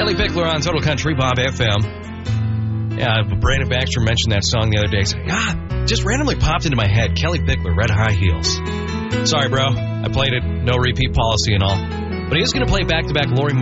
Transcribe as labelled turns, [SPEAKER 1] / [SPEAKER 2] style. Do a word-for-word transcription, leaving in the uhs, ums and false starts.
[SPEAKER 1] Kelly Pickler on Total Country Bob F M. Yeah, Brandon Baxter mentioned that song the other day. So, ah, just randomly popped into my head. Kelly Pickler, Red High Heels. Sorry, bro. I played it. No repeat policy and all. But he is going to play back-to-back Lori